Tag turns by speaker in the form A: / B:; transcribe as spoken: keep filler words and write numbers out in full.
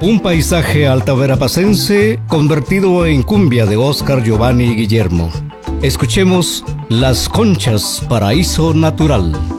A: Un paisaje altaverapacense convertido en cumbia de Oscar Giovanni Guillermo. Escuchemos Las Conchas, Paraíso Natural.